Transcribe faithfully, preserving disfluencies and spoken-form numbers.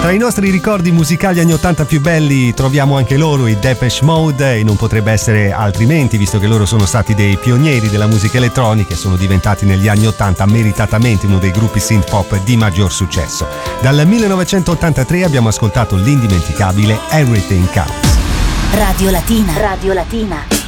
Tra i nostri ricordi musicali anni ottanta più belli troviamo anche loro, i Depeche Mode, e non potrebbe essere altrimenti, visto che loro sono stati dei pionieri della musica elettronica e sono diventati negli anni ottanta meritatamente uno dei gruppi synth pop di maggior successo. Dal millenovecentottantatré abbiamo ascoltato l'indimenticabile Everything Counts. Radio Latina. Radio Latina.